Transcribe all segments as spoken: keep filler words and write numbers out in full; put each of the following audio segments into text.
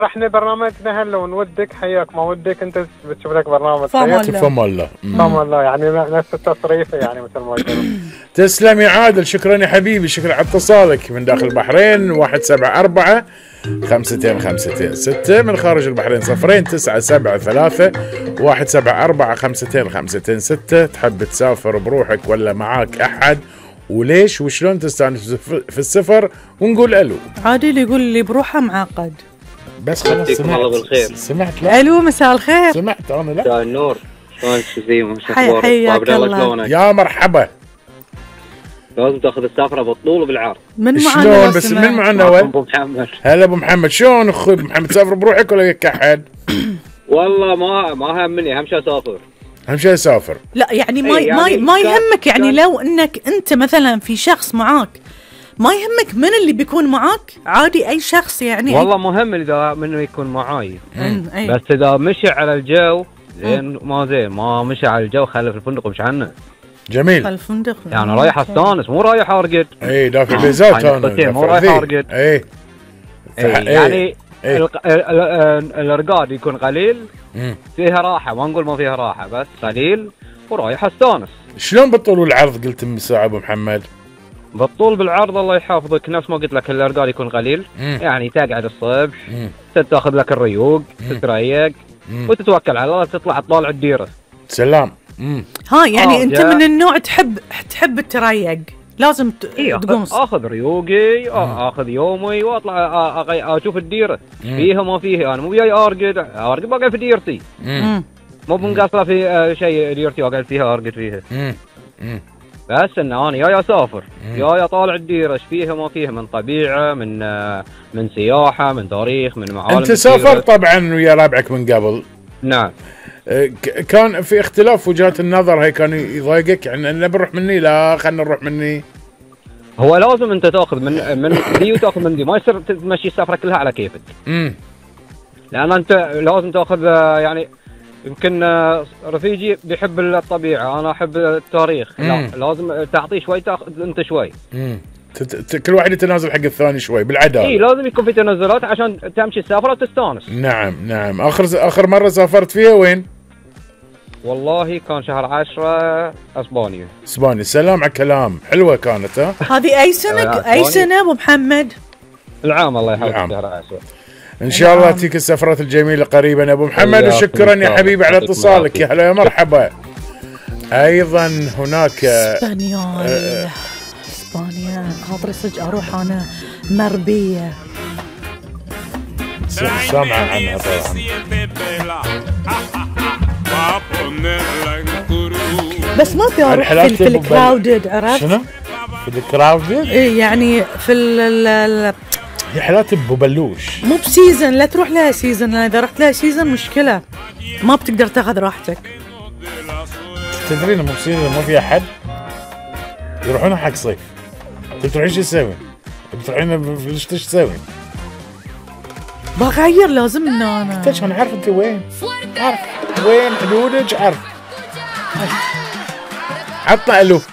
احنا برنامجنا هلا ونودك حياك ما ودك انت بتشوف لك برنامج فم الله فم الله يعني نفس التصريف يعني مثل ما يقولوا. تسلم يا عادل، شكرا يا حبيبي، شكرا على اتصالك من داخل البحرين واحد سبعة أربعة خمستين خمستين ستة، من خارج البحرين صفرين تسعة سبعة ثلاثة واحد سبعة أربعة خمستين خمستين ستة. تحب تسافر بروحك ولا معاك أحد؟ وليش وشلون تستانس في السفر؟ ونقول ألو. عادل يقول اللي بروحه معقد. بس خلاص سمعت الله بالخير. سمعت لا ألو مساء الخير. سمعت أنا لا مساء النور، شلونك زين؟ حي حياك الله. يا مرحبا. لازم تاخذ السفره بالطول وبالعرض. من معنا شلون بس من معنا وين؟ ابو محمد. هلا ابو محمد، شلون اخوي محمد؟ تسافر بروحك ولا وياك احد؟ والله ما ما همني، اهم شيء اسافر. اهم شيء اسافر. لا يعني ما يعني ما ما يهمك، يعني لو انك انت مثلا في شخص معاك ما يهمك من اللي بيكون معاك، عادي اي شخص يعني. والله مهم اذا منه يكون معاي، أي. بس اذا مشي على الجو زين ما زين، ما مشي على الجو خله في الفندق ومش عنه. جميل. الفندق يعني رايح استانس مو رايح ارقد. اي دافع بيزات انا مو رايح ارقد. اي يعني الارقاد يكون قليل فيها راحه، ما نقول ما فيها راحه، بس قليل ورايح استانس. شلون بالطول والعرض قلت من ساعه ابو محمد؟ بالطول بالعرض الله يحافظك، نفس ما قلت لك الارقاد يكون قليل. مم. يعني تقعد الصبح تاخذ لك الريوق، تتريق وتتوكل على الله، تطلع تطالع الديره. سلام. مم. ها يعني آه انت جا. من النوع تحب تحب التريق، لازم إيه تقوم اخذ ريوقي، اخذ يومي واطلع اشوف الديره مم. فيها ما فيها. انا مو جاي ارقد ارقد بقعد في ديرتي، مم. مو بنقصر في شيء ديرتي واقعد فيها ارقد فيها. مم. مم. بس ان انا جاي اسافر، جاي اطالع الديره ايش فيها ما فيها، من طبيعه، من من سياحه، من تاريخ، من معالم. انت سافرت طبعا ويا ربعك من قبل. نعم. كان في اختلاف وجهات النظر، هي كان يضايقك يعني انه بنروح مني لا خلينا نروح مني؟ هو لازم انت تاخذ من من دي وتاخذ من دي، ما يصير تمشي السفره كلها على كيفك. امم لان انت لازم تاخذ يعني، يمكن رفيجي بيحب الطبيعه، انا احب التاريخ. لا لازم تعطيه شوي تاخذ انت شوي. امم كل واحد يتنازل حق الثاني شوي بالعداله. اي لازم يكون في تنازلات عشان تمشي السفره وتستانس. نعم نعم. اخر اخر مره سافرت فيها وين؟ والله كان شهر عشرة اسبانيا. اسبانيا، سلام على كلام، حلوه كانت. ها هذه اي سنه اي سنه ابو محمد؟ العام الله يحفظك شهر عشرة. ان شاء الله تجيك السفرات الجميله قريبا يا ابو محمد، وشكرا يا حبيبي على اتصالك. يا هلا يا مرحبا. ايضا هناك اسبانيا آه اسبانيا خاطري صدق اروح انا مربيه. سامعه عنها طبعا. بس ما في اروح في, في الكراودد، عرفت؟ شنو؟ في الكراودد؟ اي يعني في ال رحلات ابو بلوش مو بسيزن، لا تروح لها سيزن، اذا رحت لها سيزن مشكله ما بتقدر تاخذ راحتك. تدرين مو بسيزن ما في احد يروحون حق صيف. تروحين شو تسوين؟ بتروحين ايش تسوين؟ بغير لازم ان انا ليش انا عارف انت وين؟ عارف وين حدودك، عارف. عطنا الو.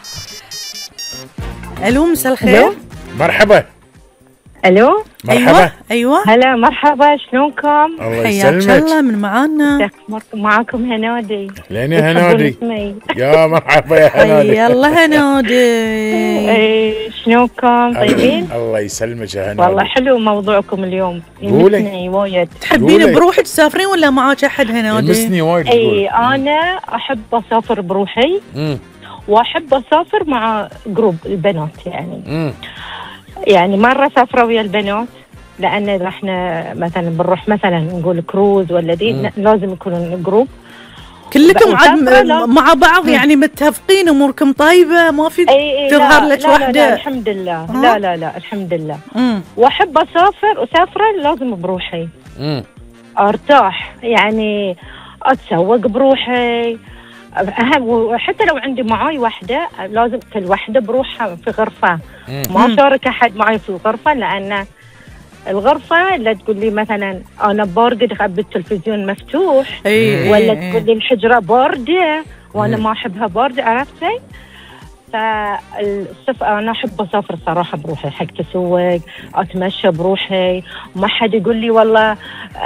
الو مساء الخير. مرحبا. الو مرحبا. ايوه ايوه هلا مرحبا، شلونكم؟ الله يسلمك. الله من معانا. معاكم هنادي. لين يا هنادي. يا مرحبا يا هنادي. يلا هنادي. اي شلونكم؟ طيبين؟ الله يسلمك يا هنادي. والله حلو موضوعكم اليوم، يمسني وايد. تحبين بروحك تسافرين ولا معاك احد هنادي؟ يمسني وايد. اي انا احب اسافر بروحي. امم واحب اسافر مع جروب البنات يعني. امم يعني مرة سافرة ويا البنات، لأن إذا إحنا مثلا بنروح مثلا نقول كروز ولا دي لازم يكونون جروب كلكم عاد مع بعض. مم. يعني متفقين أموركم طيبة، ما في تظهر لك وحدة. لا لا الحمد لله. أه؟ لا لا لا الحمد لله. مم. وأحب أسافر وسافرة لازم بروحي. مم. أرتاح يعني، أتسوق بروحي. أهم وحتى لو عندي معاي وحدة لازم كل وحدة بروحها في غرفة. مم. ما شارك أحد معي في الغرفة، لأن الغرفة لا تقول لي مثلا أنا بارقد أخبي التلفزيون مفتوح. أي ولا تقول لي الحجرة باردة وأنا ما أحبها باردة، عرفتي؟ فالسف انا احب اسافر صراحه بروحي، حق تسوق اتمشى بروحي، وما حد يقول لي والله